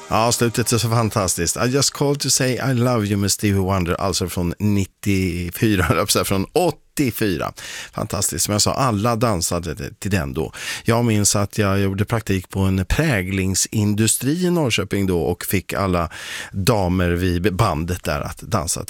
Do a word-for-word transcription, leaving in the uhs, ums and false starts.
Ja, slutet är så fantastiskt. I just called to say I love you med Stevie Wonder, alltså från nittiofyra, från åttiofyra. Fantastiskt. Som jag sa, alla dansade till den då. Jag minns att jag gjorde praktik på en präglingsindustri i Norrköping då och fick alla damer vid bandet där att dansa